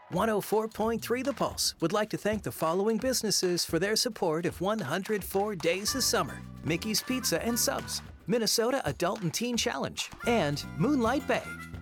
104.3 The Pulse would like to thank the following businesses for their support of 104 Days of Summer: Mickey's Pizza and Subs, Minnesota Adult and Teen Challenge, and Moonlight Bay.